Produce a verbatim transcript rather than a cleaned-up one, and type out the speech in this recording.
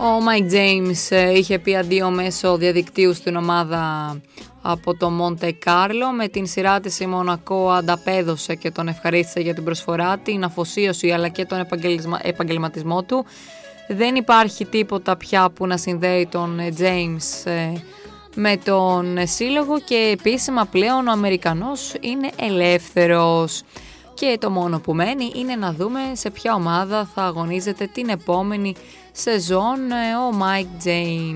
Ο Mike James είχε πει αντίο μέσω διαδικτύου στην ομάδα από το Μοντε Κάρλο. Με την σειρά της η Μονακό ανταπέδωσε και τον ευχαρίστησε για την προσφορά, την αφοσίωση αλλά και τον επαγγελματισμό του. Δεν υπάρχει τίποτα πια που να συνδέει τον James με τον σύλλογο και επίσημα πλέον ο Αμερικανός είναι ελεύθερος. Και το μόνο που μένει είναι να δούμε σε ποια ομάδα θα αγωνίζεται την επόμενη σεζόν ο Mike James.